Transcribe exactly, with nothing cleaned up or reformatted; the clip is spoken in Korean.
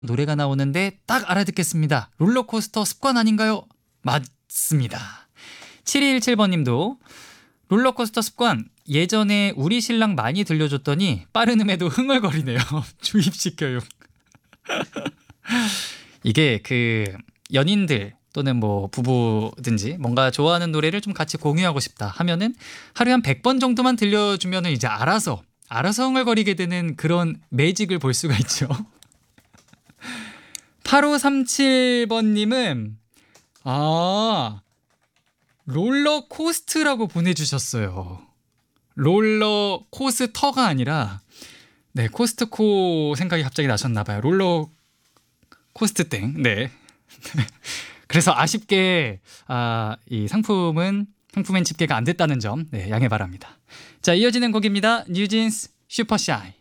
노래가 나오는데 딱 알아듣겠습니다. 롤러코스터 습관 아닌가요? 맞습니다. 칠이일칠 번님도 롤러코스터 습관 예전에 우리 신랑 많이 들려줬더니 빠른 음에도 흥얼거리네요. 주입식 교육. 이게 그 연인들 또는 뭐 부부든지 뭔가 좋아하는 노래를 좀 같이 공유하고 싶다 하면은 하루에 한 백 번 정도만 들려주면은 이제 알아서 알아서 흥얼거리게 되는 그런 매직을 볼 수가 있죠. 팔오삼칠 번님은 아 롤러코스트라고 보내주셨어요. 롤러코스터가 아니라 네 코스트코 생각이 갑자기 나셨나봐요. 롤러코스트땡. 네. 그래서 아쉽게 아, 이 상품은 상품엔 집계가 안 됐다는 점 네, 양해 바랍니다. 자, 이어지는 곡입니다. 뉴진스 슈퍼샤이.